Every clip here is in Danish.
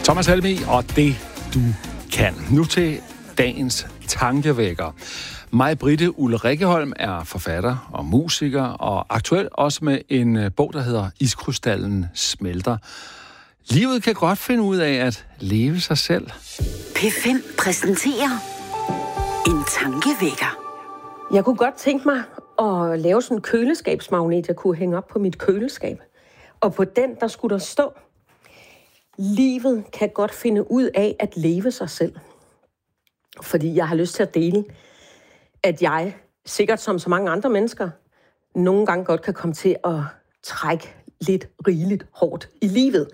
Thomas Helmig og det, du kan. Nu til dagens tankevækker. Maj-Britte Ulrikkeholm er forfatter og musiker, og aktuel også med en bog, der hedder Iskrystallen smelter. Livet kan godt finde ud af at leve sig selv. P5 præsenterer en tankevækker. Jeg kunne godt tænke mig at lave sådan en køleskabsmagnet, jeg kunne hænge op på mit køleskab. Og på den, der skulle der stå: livet kan godt finde ud af at leve sig selv. Fordi jeg har lyst til at dele, at jeg, sikkert som så mange andre mennesker, nogle gange godt kan komme til at trække lidt rigeligt hårdt i livet.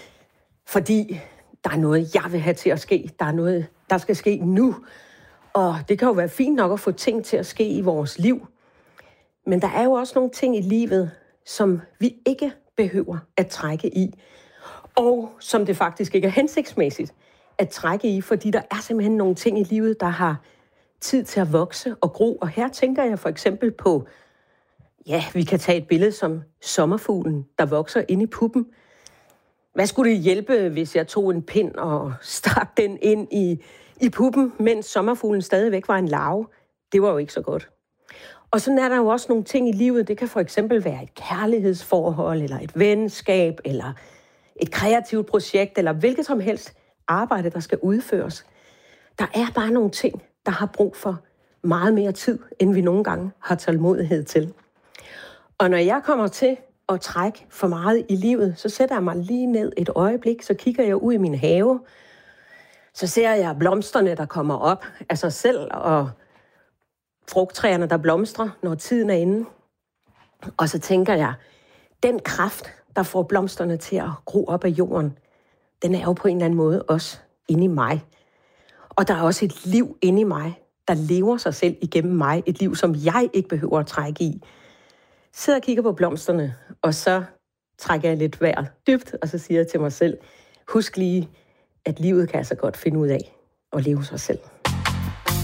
Fordi der er noget, jeg vil have til at ske. Der er noget, der skal ske nu. Og det kan jo være fint nok at få ting til at ske i vores liv. Men der er jo også nogle ting i livet, som vi ikke behøver at trække i. Og som det faktisk ikke er hensigtsmæssigt at trække i, fordi der er simpelthen nogle ting i livet, der har tid til at vokse og gro. Og her tænker jeg for eksempel på, ja, vi kan tage et billede som sommerfuglen, der vokser inde i puppen. Hvad skulle det hjælpe, hvis jeg tog en pind og stak den ind i puppen, mens sommerfuglen stadigvæk var en larve? Det var jo ikke så godt. Og sådan er der jo også nogle ting i livet. Det kan for eksempel være et kærlighedsforhold, eller et venskab, eller et kreativt projekt, eller hvilket som helst arbejde, der skal udføres. Der er bare nogle ting, der har brug for meget mere tid, end vi nogle gange har tålmodighed til. Og når jeg kommer til at trække for meget i livet, så sætter jeg mig lige ned et øjeblik, så kigger jeg ud i min have, så ser jeg blomsterne, der kommer op af sig selv, og frugttræerne, der blomstrer, når tiden er inde. Og så tænker jeg, den kraft, der får blomsterne til at gro op af jorden, den er jo på en eller anden måde også inde i mig. Og der er også et liv inde i mig, der lever sig selv igennem mig. Et liv, som jeg ikke behøver at trække i. Sidder og kigger på blomsterne, og så trækker jeg lidt vejret dybt, og så siger jeg til mig selv, husk lige, at livet kan altså godt finde ud af at leve sig selv.